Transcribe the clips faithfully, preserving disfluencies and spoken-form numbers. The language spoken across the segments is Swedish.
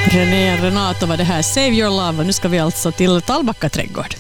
René Renato var det här, Save Your Love, och nu ska vi alltså till Tallbacka trädgård.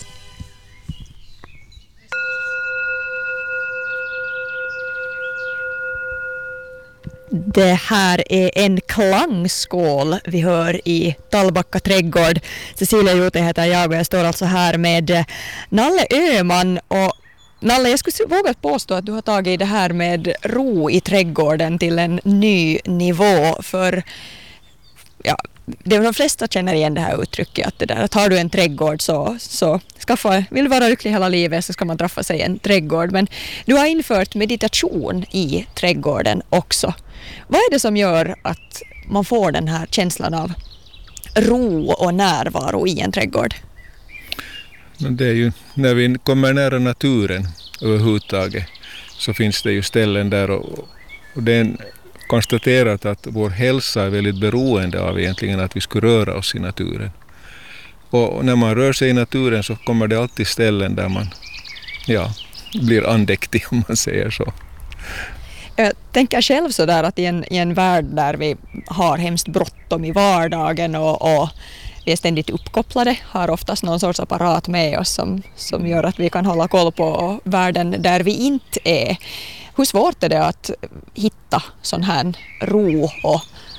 Det här är en klangskål vi hör i Tallbacka trädgård. Cecilia Jute heter jag och jag står alltså här med Nalle Öhman. Och Nalle, jag skulle våga påstå att du har tagit det här med ro i trädgården till en ny nivå. För ja, de flesta känner igen det här uttrycket, att det där, att har du en trädgård så, så skaffa, vill vara lycklig hela livet så ska man träffa sig en trädgård. Men du har infört meditation i trädgården också. Vad är det som gör att man får den här känslan av ro och närvaro i en trädgård? Det är ju när vi kommer nära naturen överhuvudtaget, så finns det ju ställen där, och, och det är konstaterat att vår hälsa är väldigt beroende av egentligen att vi skulle röra oss i naturen. Och när man rör sig i naturen så kommer det alltid ställen där man ja, blir andäktig, om man säger så. Jag tänker själv så där att i en, i en värld där vi har hemskt bråttom i vardagen och, och vi är ständigt uppkopplade, har oftast någon sorts apparat med oss som, som gör att vi kan hålla koll på världen där vi inte är. Hur svårt är det att hitta sån här ro, och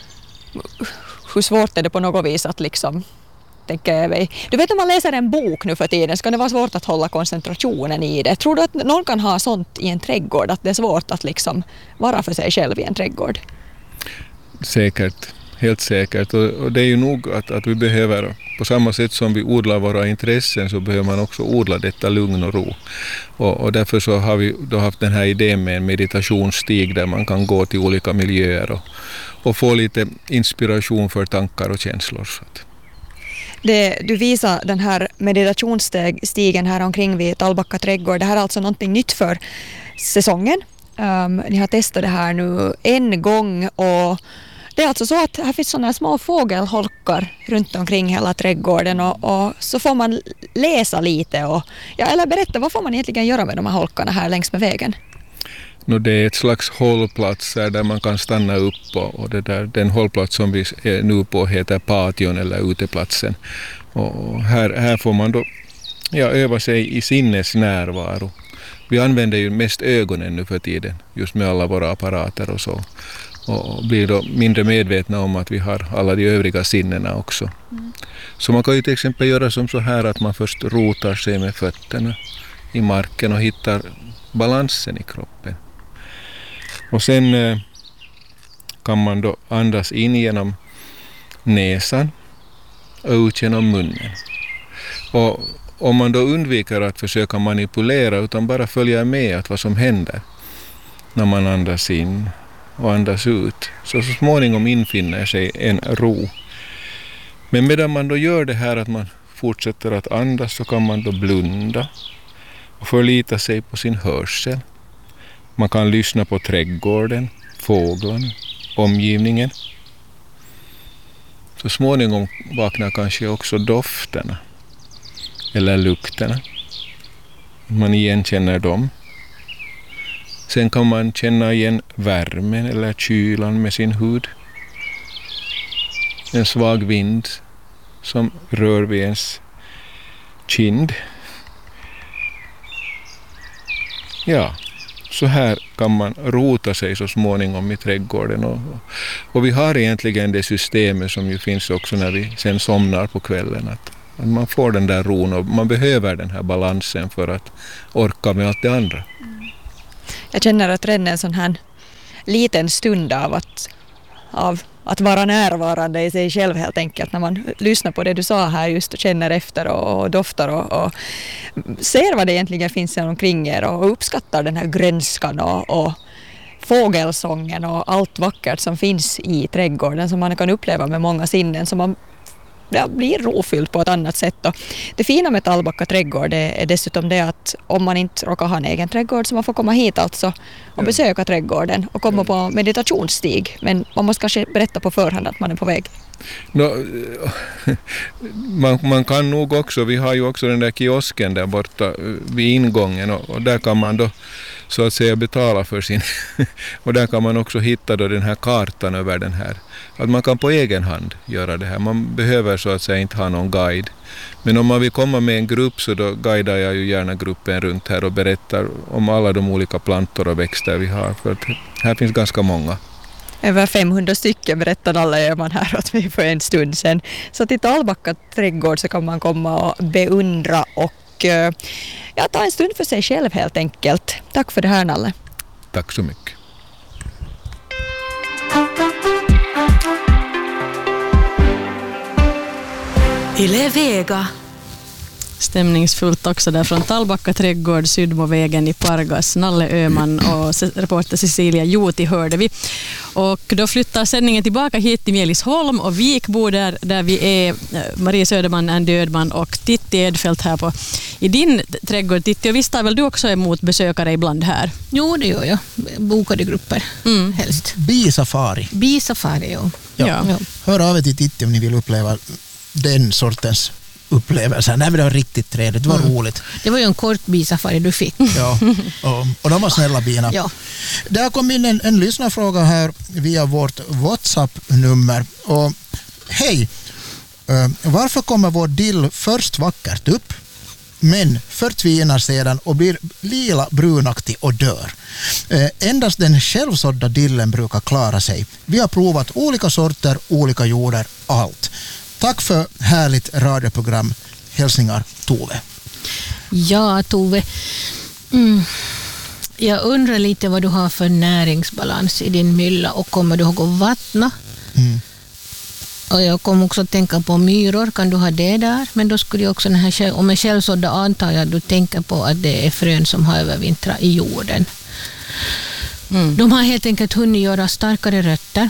hur svårt är det på något vis att liksom, tänker jag, du vet när man läser en bok nu för tiden ska det vara svårt att hålla koncentrationen i det. Tror du att någon kan ha sånt i en trädgård, att det är svårt att liksom vara för sig själv i en trädgård? Säkert, helt säkert. Och, och det är ju nog att, att vi behöver, på samma sätt som vi odlar våra intressen, så behöver man också odla detta lugn och ro. Och, och därför så har vi då haft den här idén med en meditationsstig där man kan gå till olika miljöer och, och få lite inspiration för tankar och känslor. Så att. Det, du visar den här meditationsstigen här omkring vid Tallbacka trädgård. Det här är alltså någonting nytt för säsongen. Um, ni har testat det här nu en gång, och det är alltså så att här finns sådana små fågelholkar runt omkring hela trädgården, och, och så får man läsa lite och ja, eller berätta, vad får man egentligen göra med de här holkarna här längs med vägen? No, det är ett slags hållplats där man kan stanna upp, och, och det där, den hållplats som vi är nu på heter Pation eller uteplatsen. Och här, här får man då ja, öva sig i sinnes närvaro. Vi använder ju mest ögonen nu för tiden, just med alla våra apparater och så. Och blir då mindre medvetna om att vi har alla de övriga sinnena också. Mm. Så man kan ju till exempel göra som så här att man först rotar sig med fötterna i marken och hittar balansen i kroppen. Och sen eh, kan man då andas in genom näsan och ut genom munnen. Och om man då undviker att försöka manipulera utan bara följer med att vad som händer när man andas in och andas ut, så så småningom infinner sig en ro. Men medan man då gör det här att man fortsätter att andas, så kan man då blunda och förlita sig på sin hörsel. Man kan lyssna på trädgården, fåglarna, omgivningen. Så småningom vaknar kanske också dofterna eller lukterna. Man igenkänner dem. Sen kan man känna igen värmen eller kylan med sin hud. En svag vind som rör vid ens kind. Ja, så här kan man rota sig så småningom i trädgården. Och, och vi har egentligen det systemet som ju finns också när vi sen somnar på kvällen. Att, att man får den där ron, och man behöver den här balansen för att orka med allt det andra. Jag känner att redan en sån här liten stund av att, av att vara närvarande i sig själv helt enkelt, när man lyssnar på det du sa här just och känner efter och, och doftar och, och ser vad det egentligen finns omkring er och uppskattar den här grönskan och, och fågelsången och allt vackert som finns i trädgården som man kan uppleva med många sinnen, som man det blir rofyllt på ett annat sätt. Och det fina med Tallbacka trädgård är dessutom det att om man inte råkar ha en egen trädgård, så man får komma hit alltså och besöka trädgården och komma på meditationsstig. Men man måste kanske berätta på förhand att man är på väg. No, man, man kan nog också, vi har ju också den där kiosken där borta vid ingången och, och där kan man då så att säga betala för sin och där kan man också hitta då den här kartan över den här. Att man kan på egen hand göra det här. Man behöver så att säga inte ha någon guide. Men om man vill komma med en grupp så då guidar jag ju gärna gruppen runt här och berättar om alla de olika plantor och växter vi har. För att här finns ganska många. Över femhundra stycken berättade alla Öhman här åt mig för en stund sedan. Så till Tallbacka trädgård så kan man komma och beundra och ja, ta en stund för sig själv helt enkelt. Tack för det här, Nalle. Tack så mycket. Yle Vega. Stämningsfullt också där från Tallbacka trädgård, Sydmovägen i Pargas. Nalle Öhman och reporter Cecilia Juti hörde vi. Och då flyttar sändningen tillbaka hit till Mjälisholm och Vikbo där, där vi är Marie Söderman, Ann Dödman och Titti Edfeldt här på i din trädgård. Titti, och visst är väl du också emot besökare ibland här? Jo, det gör jag. Bokade grupper, mm. helst. Bisafari. Bisafari, jo. Ja. Ja. Ja. Hör av er till Titti om ni vill uppleva den sortens upplevelser. Nej, men det var riktigt trevligt. Det var mm. roligt. Det var ju en kort bisafari du fick. Ja, och, och de var snälla bina. Ja. Där kom in en, en lyssnarfråga här via vårt WhatsApp-nummer. Och hej, uh, varför kommer vår dill först vackert upp men förtvinar sedan och blir lila brunaktig och dör? Uh, endast den självsådda dillen brukar klara sig. Vi har provat olika sorter, olika jorder, allt. Tack för härligt radioprogram. Hälsningar, Tove. Ja, Tove. Mm. Jag undrar lite vad du har för näringsbalans i din mylla och kommer du ihåg att vattna? Mm. Och jag kommer också att tänka på myror. Kan du ha det där? Men då skulle jag också, den här, om en självsådda antar jag att du tänker på att det är frön som har övervintrat i jorden. Mm. De har helt enkelt hunnit göra starkare rötter.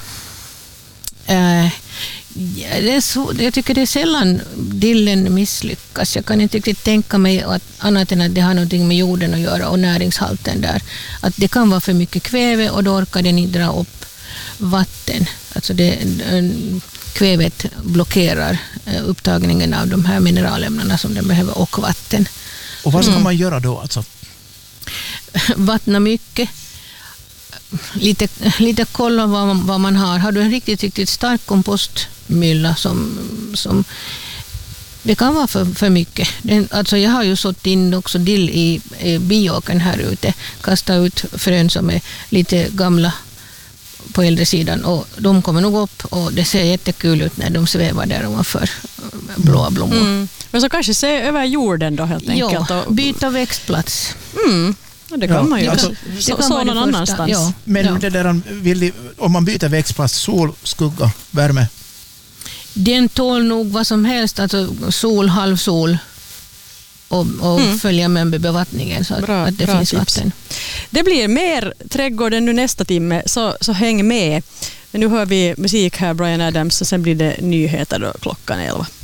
Eh, Ja, det är så, jag tycker det är sällan dillen misslyckas. Jag kan inte riktigt tänka mig att annat än att det har någonting med jorden att göra och näringshalten där. Att det kan vara för mycket kväve och då orkar den inte dra upp vatten. Alltså det, kvävet blockerar upptagningen av de här mineralämnena som den behöver och vatten. Och vad ska mm. man göra då alltså? Vattna mycket. Lite, lite kolla vad man, vad man har. Har du en riktigt, riktigt stark kompostmylla som, som det kan vara för, för mycket. Den, alltså jag har ju sått in också dill i, i biåken här ute. Kasta ut frön som är lite gamla på äldre sidan och de kommer nog upp och det ser jättekul ut när de svävar där ovanför blåa blommor. Mm. Men så kanske se över jorden då helt enkelt. Ja, och byta växtplats. Mm. Det kan ja, man ju. Alltså, det så, kan så någon annanstans. Ja. Men ja. det där, vill, om man byter växtplats, sol, skugga, värme? Den tål nog vad som helst, alltså sol, halvsol och, och mm. följa med bevattningen så att, bra, att det finns tips. Vatten. Det blir mer trädgården nu nästa timme, så, så häng med. Men nu hör vi musik här, Bryan Adams, och sen blir det nyheter då klockan elva.